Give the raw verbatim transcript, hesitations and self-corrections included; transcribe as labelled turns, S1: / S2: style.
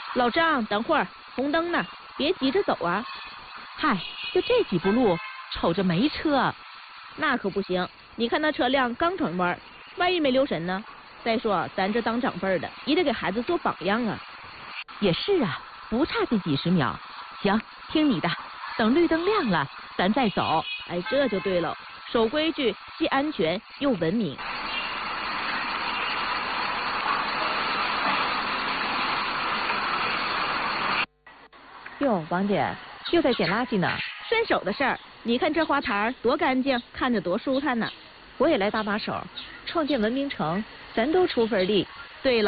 S1: 老张，等会儿，红灯呢，别急着走啊。
S2: 嗨，就这几步路，瞅着没车。
S1: 那可不行，你看那车辆刚转弯，万一没留神呢？再说咱这当长辈的，也得给孩子做榜样啊。
S2: 也是啊，不差这几十秒。行，听你的，等绿灯亮了，咱再走。
S1: 哎，这就对了，守规矩，既安全又文明。
S2: 哟，王姐又在捡垃圾呢。
S1: 顺手的事儿，你看这花坛多干净，看着多舒坦呢。
S2: 我也来搭把手，创建文明城，咱都出份力。
S1: 对了。